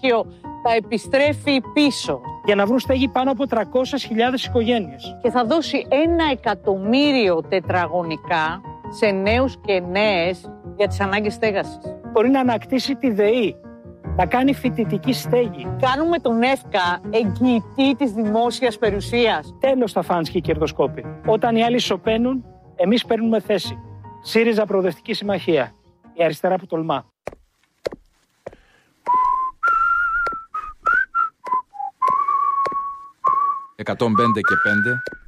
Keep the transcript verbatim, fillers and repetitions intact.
Τόκιο τα επιστρέφει πίσω. Για να βρουν στέγη πάνω από τριακόσιες χιλιάδες οικογένειες. Και θα δώσει ένα εκατομμύριο τετραγωνικά σε νέους και νέες για τις ανάγκες στέγασης. Μπορεί να ανακτήσει τη ΔΕΗ, να κάνει φοιτητική στέγη. Κάνουμε τον ΕΦΚΑ εγγυητή της δημόσιας περιουσίας. Τέλος τα φάνς και οι κερδοσκόποι. Όταν οι άλλοι σωπαίνουν, εμείς παίρνουμε θέση. ΣΥΡΙΖΑ Προοδευτική Συμμαχία. Η αριστερά που τολμά. εκατόν πέντε και πέντε